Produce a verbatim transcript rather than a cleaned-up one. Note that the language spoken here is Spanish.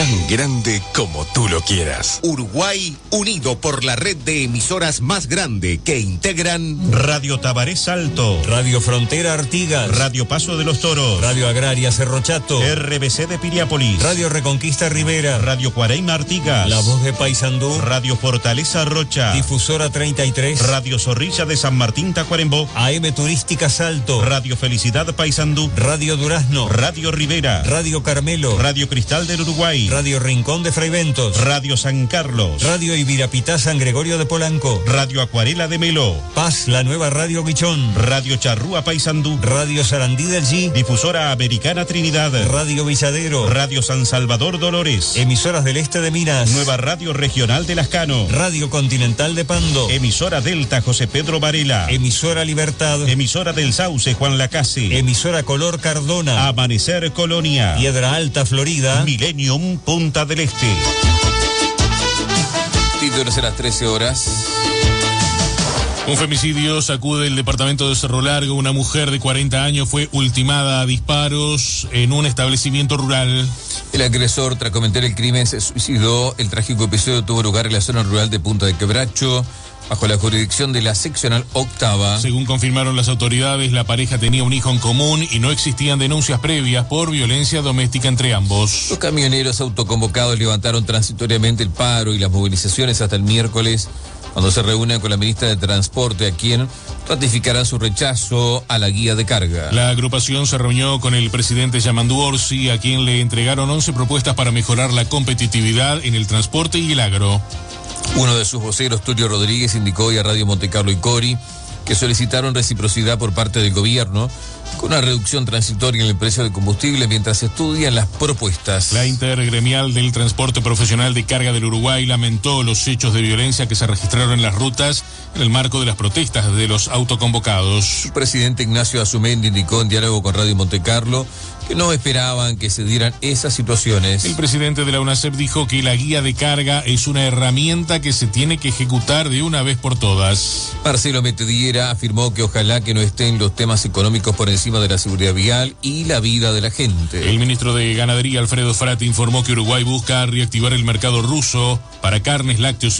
tan grande como tú lo quieras. Uruguay unido por la red de emisoras más grande que integran Radio Tabaré Salto, Radio Frontera Artigas, Radio Paso de los Toros, Radio Agraria Cerro Chato, R B C de Piriápolis, Radio Reconquista Rivera, Radio Cuareima Artigas, La Voz de Paysandú, Radio Fortaleza Rocha, Difusora treinta y tres, Radio Zorrilla de San Martín Tacuarembó, A M Turística Salto, Radio Felicidad Paysandú, Radio Durazno, Radio Rivera, Radio Carmelo, Radio Cristal del Uruguay, Radio Rincón de Fraiventos, Radio San Carlos, Radio Ibirapitá San Gregorio de Polanco, Radio Acuarela de Melo, Paz, la nueva Radio Guichón, Radio Charrúa Paysandú, Radio Sarandí del G, Difusora Americana Trinidad, Radio Villadero, Radio San Salvador Dolores, Emisoras del Este de Minas, Nueva Radio Regional de Lascano, Radio Continental de Pando, Emisora Delta José Pedro Varela, Emisora Libertad, Emisora del Sauce Juan Lacase, Emisora Color Cardona, Amanecer Colonia, Piedra Alta Florida, Millennium Punta del Este. Títulos a las trece horas. Un femicidio sacude el departamento de Cerro Largo. Una mujer de cuarenta años fue ultimada a disparos en un establecimiento rural. El agresor, tras cometer el crimen, se suicidó. El trágico episodio tuvo lugar en la zona rural de Punta de Quebracho, bajo la jurisdicción de la seccional octava. Según confirmaron las autoridades, la pareja tenía un hijo en común y no existían denuncias previas por violencia doméstica entre ambos. Los camioneros autoconvocados levantaron transitoriamente el paro y las movilizaciones hasta el miércoles, cuando se reúnen con la ministra de Transporte, a quien ratificará su rechazo a la guía de carga. La agrupación se reunió con el presidente Yamandu Orsi, a quien le entregaron once propuestas para mejorar la competitividad en el transporte y el agro. Uno de sus voceros, Tulio Rodríguez, indicó hoy a Radio Montecarlo y Cori que solicitaron reciprocidad por parte del gobierno con una reducción transitoria en el precio del combustible mientras se estudian las propuestas. La Intergremial del Transporte Profesional de Carga del Uruguay lamentó los hechos de violencia que se registraron en las rutas en el marco de las protestas de los autoconvocados. Su presidente Ignacio Azumendi indicó en diálogo con Radio Montecarlo que no esperaban que se dieran esas situaciones. El presidente de la UNACEP dijo que la guía de carga es una herramienta que se tiene que ejecutar de una vez por todas. Marcelo Metediera afirmó que ojalá que no estén los temas económicos por encima de la seguridad vial y la vida de la gente. El ministro de Ganadería, Alfredo Frati, informó que Uruguay busca reactivar el mercado ruso para carnes, lácteos y